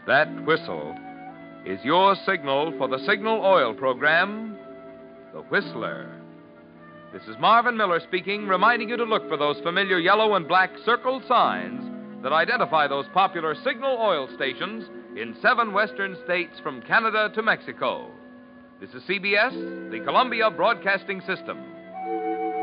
That whistle is your signal for the Signal Oil program, The Whistler. This is Marvin Miller speaking, reminding you to look for those familiar yellow and black circled signs that identify those popular Signal Oil stations in 7 western states from Canada to Mexico. This is CBS, the Columbia Broadcasting System.